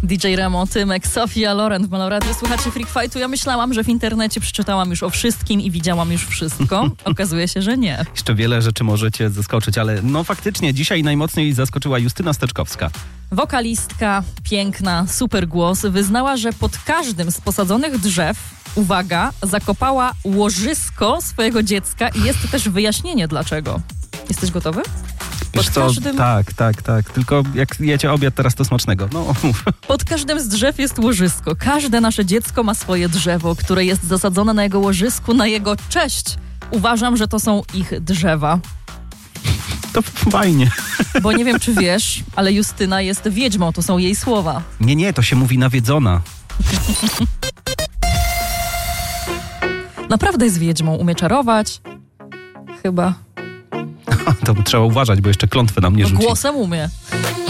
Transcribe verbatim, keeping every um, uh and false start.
D J Remo, Tymek, Sofia Loren w Meloradio. Słuchacie Freak Fightu. Ja myślałam, że w internecie przeczytałam już o wszystkim i widziałam już wszystko. Okazuje się, że nie. Jeszcze wiele rzeczy możecie zaskoczyć, ale no faktycznie dzisiaj najmocniej zaskoczyła Justyna Steczkowska. Wokalistka, piękna, super głos, wyznała, że pod każdym z posadzonych drzew, uwaga, zakopała łożysko swojego dziecka i jest też wyjaśnienie dlaczego. Jesteś gotowy? Wiesz co, każdym... tak, tak, tak. Tylko jak jecie obiad teraz, to smacznego. No, mów. Pod każdym z drzew jest łożysko. Każde nasze dziecko ma swoje drzewo, które jest zasadzone na jego łożysku, na jego cześć. Uważam, że to są ich drzewa. To fajnie. Bo nie wiem, czy wiesz, ale Justyna jest wiedźmą, to są jej słowa. Nie, nie, to się mówi nawiedzona. Naprawdę jest wiedźmą, umie czarować. Chyba. To trzeba uważać, bo jeszcze klątwę nam nie rzuci. Głosem umie.